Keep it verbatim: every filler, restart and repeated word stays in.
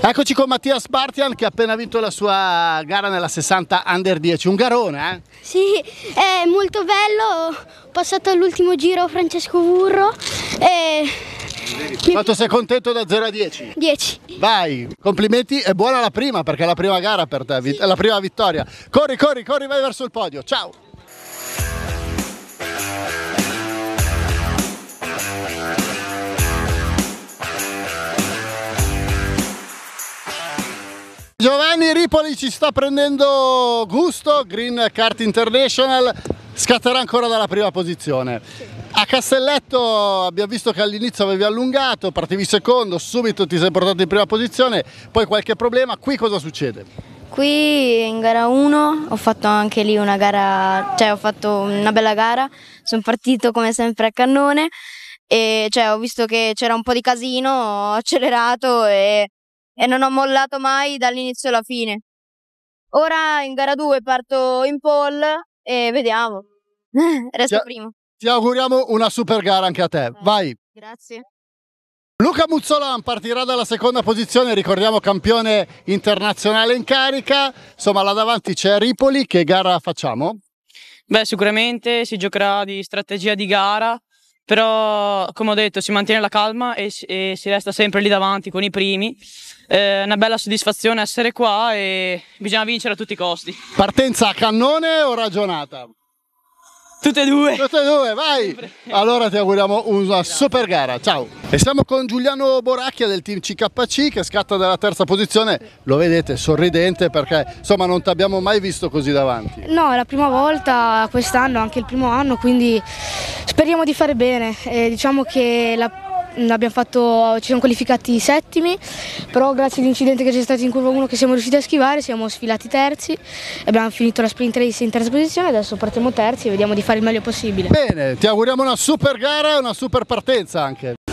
Eccoci con Mattia Spartian che ha appena vinto la sua gara nella sessanta under dieci, un garone eh? Sì, è molto bello, ho passato all'ultimo giro Francesco Burro e... Quanto sei contento da zero a dieci? dieci. Vai, complimenti e buona la prima perché è la prima gara per te, sì. È la prima vittoria. Corri, corri, corri, vai verso il podio, ciao! Giovanni Ripoli ci sta prendendo gusto, Green Kart International, scatterà ancora dalla prima posizione. A Castelletto abbiamo visto che all'inizio avevi allungato, partivi secondo, subito ti sei portato in prima posizione, poi qualche problema, qui cosa succede? Qui in gara uno ho fatto anche lì una gara, cioè ho fatto una bella gara, sono partito come sempre a cannone e cioè ho visto che c'era un po' di casino, ho accelerato e... e non ho mollato mai dall'inizio alla fine. Ora in gara due parto in pole e vediamo, resto ti, primo. Ti auguriamo una super gara anche a te, eh, vai! Grazie. Luca Muzzolan partirà dalla seconda posizione, ricordiamo campione internazionale in carica, insomma là davanti c'è Ripoli, che gara facciamo? Beh, sicuramente si giocherà di strategia di gara, però come ho detto si mantiene la calma e, e si resta sempre lì davanti con i primi. È una bella soddisfazione essere qua e bisogna vincere a tutti i costi. Partenza a cannone o ragionata? Tutte e due. Tutte e due, vai! Allora ti auguriamo una super gara, ciao! E siamo con Giuliano Boracchia del team C K C che scatta dalla terza posizione, lo vedete sorridente perché insomma non ti abbiamo mai visto così davanti. No, è la prima volta quest'anno, anche il primo anno, quindi speriamo di fare bene. Eh, diciamo che la Abbiamo fatto, ci siamo qualificati settimi, però grazie all'incidente che c'è stato in curva uno che siamo riusciti a schivare siamo sfilati terzi, abbiamo finito la sprint race in terza posizione, adesso partiamo terzi e vediamo di fare il meglio possibile. Bene, ti auguriamo una super gara e una super partenza anche.